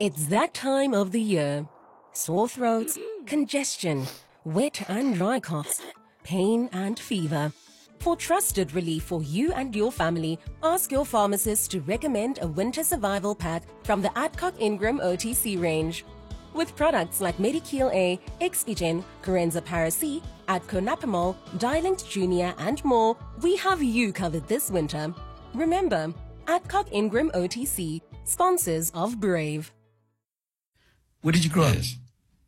It's that time of the year. Sore throats, congestion, wet and dry coughs, pain and fever. For trusted relief for you and your family, ask your pharmacist to recommend a winter survival pack from the Adcock Ingram OTC range. With products like Medikil A, Expigen, Corenza Para-C, Adco Napamol, Dilinct Junior and more, we have you covered this winter. Remember, Adcock Ingram OTC, sponsors of Brave. Where did you grow up? Yes.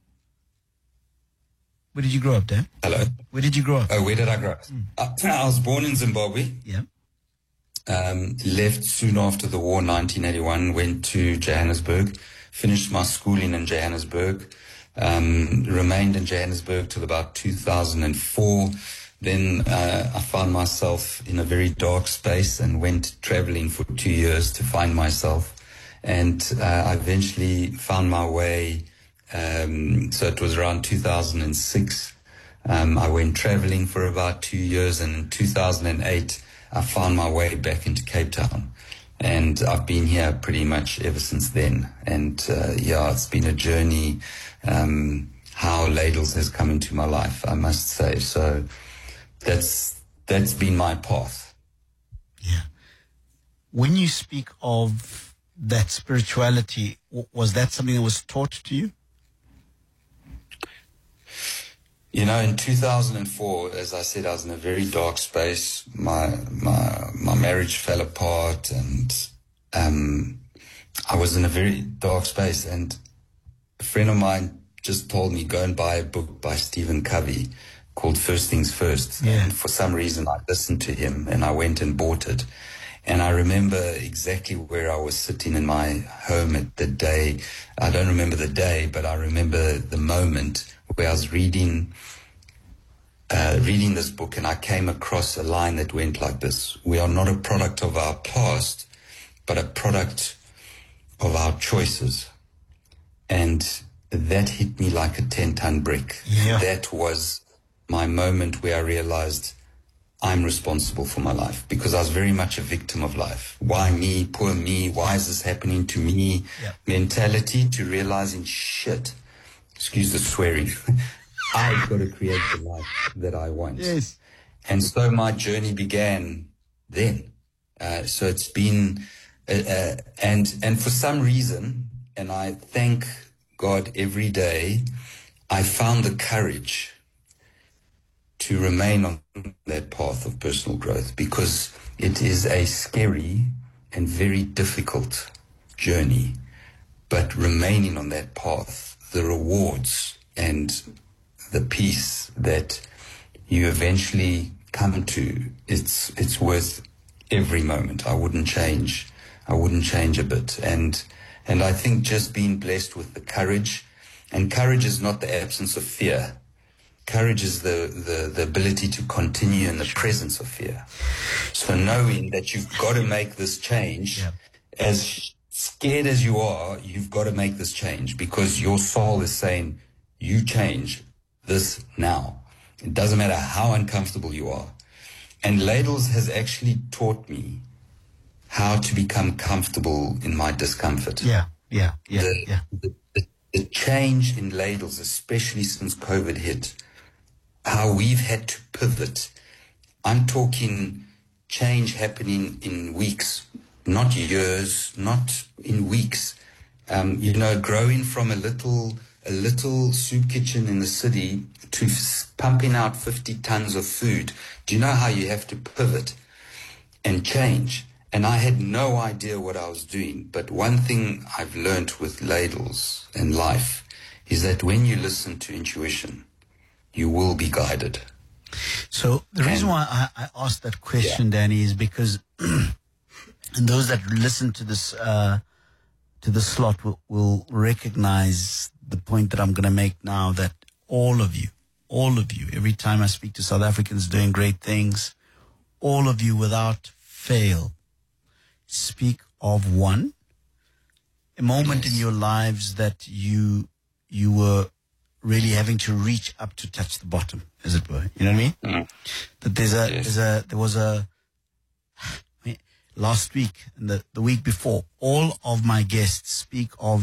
Where did you grow up, Dan? Hello. Where did you grow up? Oh, where did I grow up? I was born in Zimbabwe. Yeah. Left soon after the war, 1981. Went to Johannesburg. Finished my schooling in Johannesburg. Remained in Johannesburg till about 2004. Then I found myself in a very dark space and went traveling for 2 years to find myself. And I eventually found my way. So it was around 2006. I went traveling for about 2 years, and in 2008, I found my way back into Cape Town. And I've been here pretty much ever since then. And it's been a journey, how Ladles has come into my life, I must say. So that's been my path. Yeah. When you speak of that spirituality, was that something that was taught to you? You know, in 2004, as I said, I was in a very dark space. My marriage fell apart, and I was in a very dark space. And a friend of mine just told me, go and buy a book by Stephen Covey called First Things First. Yeah. And for some reason, I listened to him, and I went and bought it. And I remember exactly where I was sitting in my home at the day. I don't remember the day, but I remember the moment where I was reading this book, and I came across a line that went like this: we are not a product of our past, but a product of our choices. And that hit me like a 10-ton brick. Yeah. That was my moment where I realized I'm responsible for my life, because I was very much a victim of life. Why me? Poor me. Why is this happening to me? Yeah. Mentality to realizing, shit, excuse the swearing, I've got to create the life that I want. Yes. And so my journey began then. So it's been, and for some reason, and I thank God every day, I found the courage to remain on that path of personal growth, because it is a scary and very difficult journey. But remaining on that path, the rewards and the peace that you eventually come to, it's worth every moment. I wouldn't change a bit. And I think just being blessed with the courage, and courage is not the absence of fear. Courage is the ability to continue in the presence of fear. So knowing that you've got to make this change, Yeah. as scared as you are, you've got to make this change, because your soul is saying, you change this now. It doesn't matter how uncomfortable you are. And Ladles has actually taught me how to become comfortable in my discomfort. Yeah. The change in Ladles, especially since COVID hit, how we've had to pivot. I'm talking change happening in weeks, not years, not in weeks. Growing from a little soup kitchen in the city to pumping out 50 tons of food. Do you know how you have to pivot and change? And I had no idea what I was doing. But one thing I've learned with Ladles and life is that when you listen to intuition, you will be guided. So the reason why I asked that question, Danny, is because and those that listen to this slot will recognize the point that I'm going to make now, that all of you, every time I speak to South Africans doing great things, all of you without fail speak of a moment in your lives that you were really having to reach up to touch the bottom, as it were. You know what I mean? Mm. That there was last week and the week before, all of my guests speak of